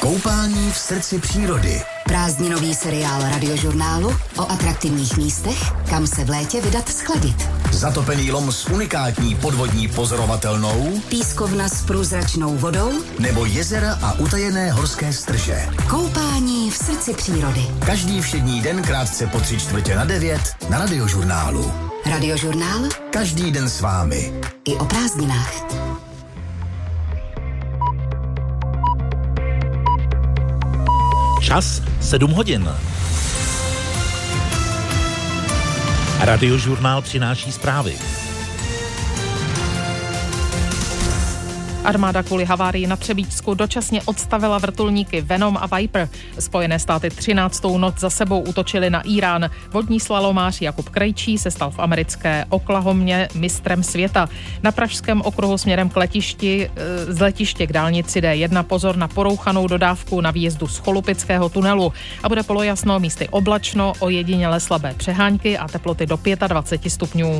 Koupání v srdci přírody. Prázdninový seriál Radiožurnálu o atraktivních místech, kam se v létě vydat zchladit. Zatopený lom s unikátní podvodní pozorovatelnou, Pískovna s průzračnou vodou nebo jezera a utajené horské strže. Koupání v srdci přírody. Každý všední den krátce po 8:45 na Radiožurnálu. Radiožurnál? Každý den s vámi. I o prázdninách. Čas 7 hodin. Radiožurnál přináší zprávy. Armáda kvůli havárii na Třebíčsku dočasně odstavila vrtulníky Venom a Viper. Spojené státy 13. noc za sebou útočily na Írán. Vodní slalomář Jakub Krejčí se stal v americké Oklahomě mistrem světa. Na pražském okruhu směrem k letišti, z letiště k dálnici D1 pozor na porouchanou dodávku na výjezdu z Cholupického tunelu. A bude polojasno, místy oblačno, ojediněle slabé přehánky a teploty do 25 stupňů.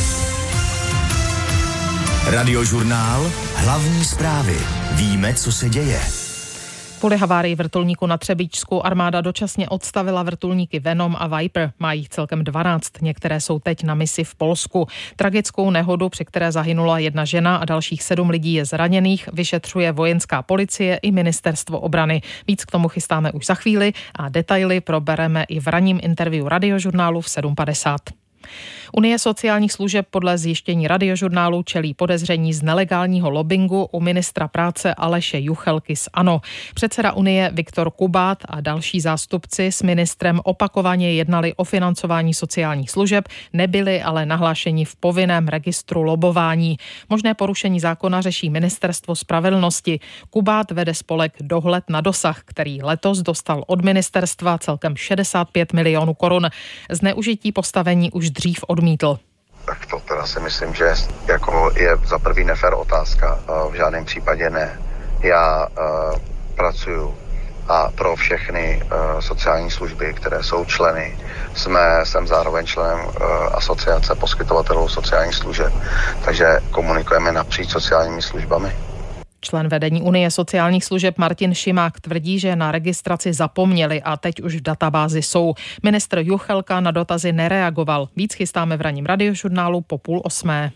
Radiožurnál, hlavní zprávy. Víme, co se děje. Kvůli havárii vrtulníku na Třebíčsku armáda dočasně odstavila vrtulníky Venom a Viper. Má jich celkem 12, některé jsou teď na misi v Polsku. Tragickou nehodu, při které zahynula jedna žena a dalších 7 lidí je zraněných, vyšetřuje vojenská policie i ministerstvo obrany. Víc k tomu chystáme už za chvíli a detaily probereme i v ranním interview Radiožurnálu v 7:50. Unie sociálních služeb podle zjištění Radiožurnálu čelí podezření z nelegálního lobbingu u ministra práce Aleše Juchelky z ANO. Předseda Unie Viktor Kubát a další zástupci s ministrem opakovaně jednali o financování sociálních služeb, nebyli ale nahlášeni v povinném registru lobování. Možné porušení zákona řeší Ministerstvo spravedlnosti. Kubát vede spolek Dohled na dosah, který letos dostal od ministerstva celkem 65 milionů korun. Zneužití postavení už dřív odmítl. Tak to teda si myslím, že jako je za prvý nefér otázka. V žádném případě ne. Já pracuju a pro všechny sociální služby, které jsou členy. Jsem zároveň členem asociace poskytovatelů sociálních služeb, takže komunikujeme napříč sociálními službami. Člen vedení Unie sociálních služeb Martin Šimák tvrdí, že na registraci zapomněli a teď už v databázi jsou. Ministr Juchelka na dotazy nereagoval. Víc chystáme v ranním Radiožurnálu po 7:30.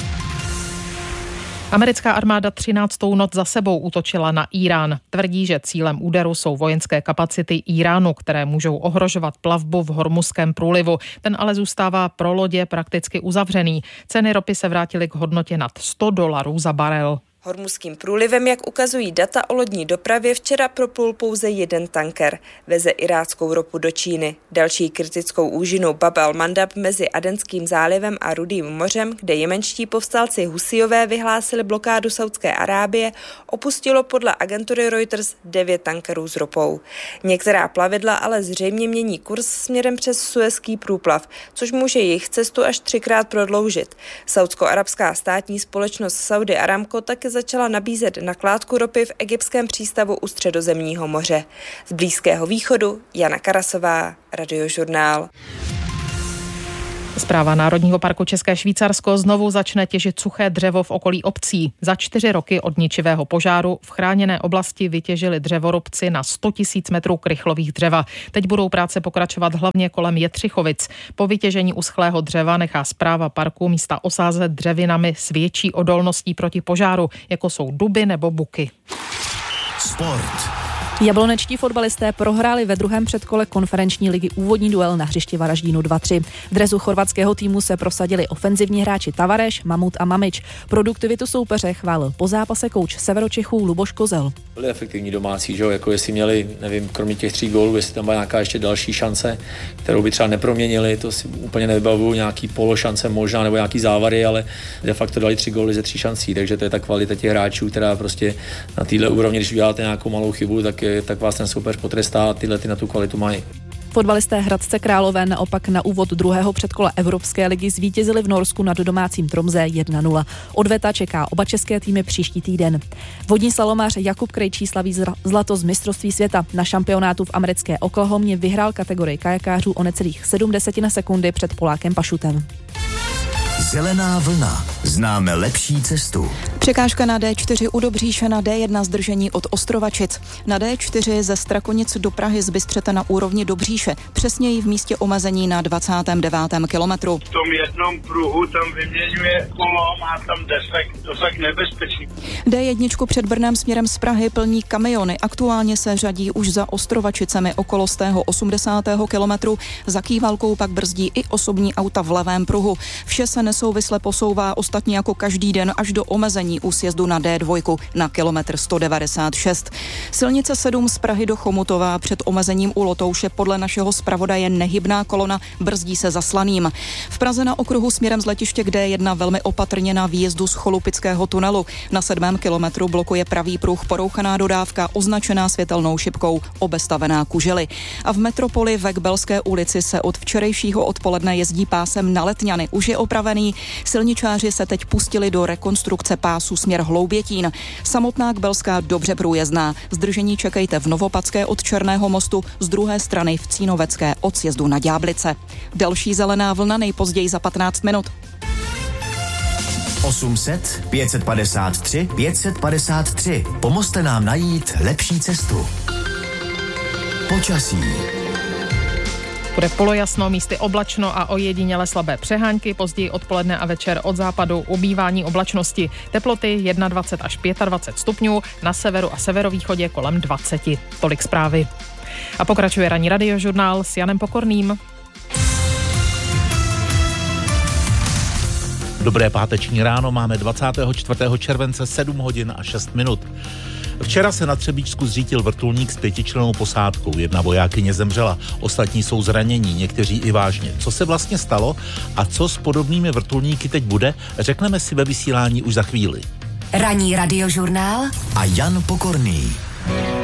Americká armáda 13. noc za sebou útočila na Írán. Tvrdí, že cílem úderu jsou vojenské kapacity Íránu, které můžou ohrožovat plavbu v Hormuzském průlivu. Ten ale zůstává pro lodě prakticky uzavřený. Ceny ropy se vrátily k hodnotě nad $100 za barel. Hormuzským průlivem, jak ukazují data o lodní dopravě, včera proplul pouze jeden tanker. Veze iráckou ropu do Číny. Další kritickou úžinou Bab al-Mandab mezi Adenským zálivem a Rudým mořem, kde jemenští povstalci Husijové vyhlásili blokádu Saudské Arábie, opustilo podle agentury Reuters 9 tankerů s ropou. Některá plavidla ale zřejmě mění kurz směrem přes Suezský průplav, což může jejich cestu až 3krát prodloužit. Saudsko-arabská státní společnost Saudi Aramco také začala nabízet nakládku ropy v egyptském přístavu u Středozemního moře. Z Blízkého východu Jana Karasová, Radiožurnál. Správa Národního parku České Švýcarsko znovu začne těžit suché dřevo v okolí obcí. Za 4 roky od ničivého požáru v chráněné oblasti vytěžili dřevorubci na 100 000 metrů krychlových dřeva. Teď budou práce pokračovat hlavně kolem Jetřichovic. Po vytěžení uschlého dřeva nechá správa parku místa osázet dřevinami s větší odolností proti požáru, jako jsou duby nebo buky. Sport. Jablonečtí fotbalisté prohráli ve druhém předkole konferenční ligy úvodní duel na hřišti Varaždínu 2-3. V dresu chorvatského týmu se prosadili ofenzivní hráči Tavareš, Mamut a Mamič. Produktivitu soupeře chválil po zápase kouč Severočechů Luboš Kozel. Byli efektivní domácí, že jo, jako jestli měli, nevím, kromě těch 3 gólů, jestli tam byla nějaká ještě další šance, kterou by třeba neproměnili, to si úplně nevybavuju, nějaký pološance možná nebo nějaký závary, ale de facto dali 3 góly ze 3 šancí, takže to je ta kvalita těch hráčů, která prostě na téhle úrovni, když uděláte nějakou malou chybu, tak vás ten soupeř potrestá a tyhle na tu kvalitu mají. Fotbalisté Hradce Králové naopak na úvod druhého předkola Evropské ligy zvítězili v Norsku nad domácím Tromsø 1-0. Odveta čeká oba české týmy příští týden. Vodní slalomář Jakub Krejčí slaví zlato z mistrovství světa. Na šampionátu v americké Oklahomě vyhrál kategorii kajakářů o necelých 0,7 sekundy před Polákem Pašutem. Zelená vlna. Známe lepší cestu. Překážka na D4 u Dobříše, na D1 zdržení od Ostrovačic. Na D4 ze Strakonic do Prahy z Bystřete na úrovni Dobříše, přesněji v místě omezení na 29. kilometru. V tom jednom pruhu tam vyměňuje kolo, má tam defekt, to tak nebezpečný. D1 před Brnem směrem z Prahy plní kamiony, aktuálně se řadí už za Ostrovačicemi okolo z tého 80. kilometru, za Kývalkou pak brzdí i osobní auta v levém pruhu. Vše se nesouvisle posouvá ostatně jako každý den až do omezení u sjezdu na D2 na kilometr 196. Silnice 7 z Prahy do Chomutova před omezením u Lotouše podle našeho zpravodaje nehybná kolona, brzdí se zaslaným. V Praze na okruhu směrem z letiště k D1 velmi opatrně na výjezdu z Cholupického tunelu. Na 7. kilometru blokuje pravý pruh porouchaná dodávka označená světelnou šipkou, obestavená kužely. A v metropoli ve Kbelské ulici se od včerejšího odpoledne jezdí pásem na Letňany. Už je opravený. Silničáři se teď pustili do rekonstrukce pásu směr Hloubětín. Samotná Kbelská dobře průjezdná. Zdržení čekejte v Novopadské od Černého mostu, z druhé strany v Cínovecké od sjezdu na Ďáblice. Další zelená vlna nejpozději za 15 minut. 800 553 553. Pomozte nám najít lepší cestu. Počasí. Bude polojasno, místy oblačno a ojediněle slabé přehánky, později odpoledne a večer od západu ubývání oblačnosti. Teploty 21 až 25 stupňů, na severu a severovýchodě kolem 20. Tolik zprávy. A pokračuje ranní radiožurnál s Janem Pokorným. Dobré páteční ráno, máme 24. července 7 hodin a 6 minut. Včera se na Třebíčsku zřítil vrtulník s 5člennou posádkou. Jedna vojákyně zemřela, ostatní jsou zranění, někteří i vážně. Co se vlastně stalo a co s podobnými vrtulníky teď bude, řekneme si ve vysílání už za chvíli. Ranní radiožurnál a Jan Pokorný.